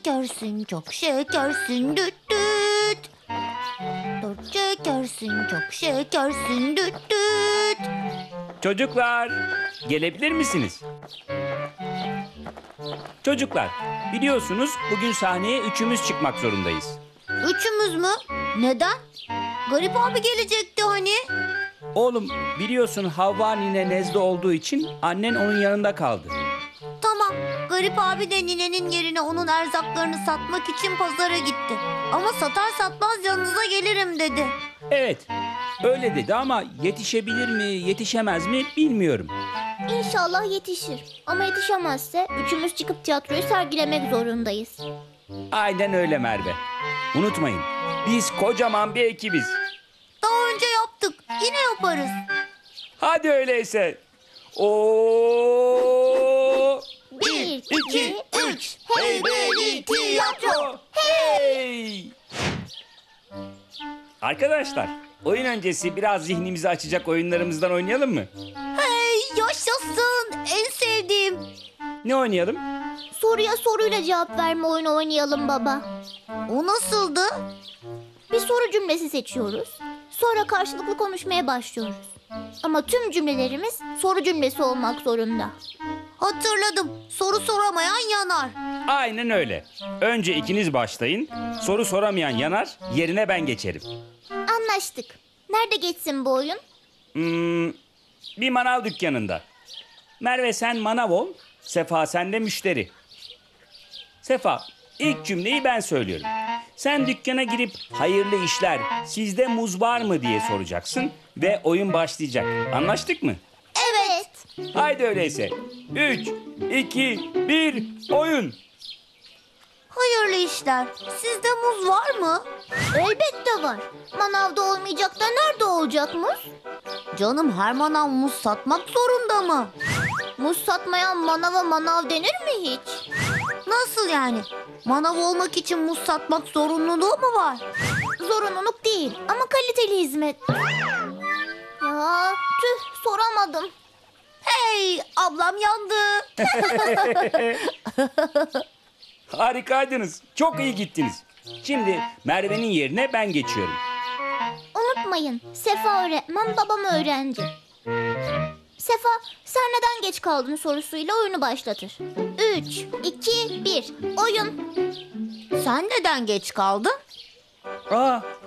şekersin, çok şekersin düt düt. Dört şekersin, çok şekersin düt düt. Çocuklar, gelebilir misiniz? Çocuklar, biliyorsunuz bugün sahneye üçümüz çıkmak zorundayız. Üçümüz mü? Neden? Garip abi gelecekti hani. Oğlum, biliyorsun Havva nine nezle olduğu için annen onun yanında kaldı. Tamam, Garip abi de ninenin yerine onun erzaklarını satmak için pazara gitti. Ama satar satmaz yanınıza gelirim dedi. Evet, öyle dedi ama yetişebilir mi, yetişemez mi bilmiyorum. İnşallah yetişir. Ama yetişemezse üçümüz çıkıp tiyatroyu sergilemek zorundayız. Aynen öyle Merve. Unutmayın, biz kocaman bir ekibiz. Daha önce yaptık, yine yaparız. Hadi öyleyse. Oo! 1, 2, 3. Hey baby tiyatro. Hey! Arkadaşlar, oyun öncesi biraz zihnimizi açacak oyunlarımızdan oynayalım mı? Hey yaşasın, en sevdiğim. Ne oynayalım? Soruya soruyla cevap verme oyunu oynayalım baba. O nasıldı? Bir soru cümlesi seçiyoruz. Sonra karşılıklı konuşmaya başlıyoruz. Ama tüm cümlelerimiz soru cümlesi olmak zorunda. Hatırladım, soru soramayan yanar. Aynen öyle. Önce ikiniz başlayın, soru soramayan yanar, yerine ben geçerim. Anlaştık. Nerede geçsin bu oyun? Bir manav dükkanında. Merve sen manav ol, Sefa sen de müşteri. Sefa, ilk cümleyi ben söylüyorum. Sen dükkana girip hayırlı işler, sizde muz var mı diye soracaksın ve oyun başlayacak. Anlaştık mı? Evet. Haydi öyleyse. 3, 2, 1, oyun. Hayırlı işler. Sizde muz var mı? Elbette var. Manavda olmayacak da nerede olacak muz? Canım her manav muz satmak zorunda mı? Muz satmayan manava manav denir mi hiç? Nasıl yani? Manav olmak için muz satmak zorunluluğu mu var? Zorunluluk değil ama kaliteli hizmet. Ya tüh soramadım. Hey ablam yandı. Harikaydınız. Çok iyi gittiniz. Şimdi Merve'nin yerine ben geçiyorum. Unutmayın Sefa öğretmen babam öğrenci. Sefa sen neden geç kaldın sorusuyla oyunu başlatır. 3, 2, 1 oyun. Sen neden geç kaldın? Aa,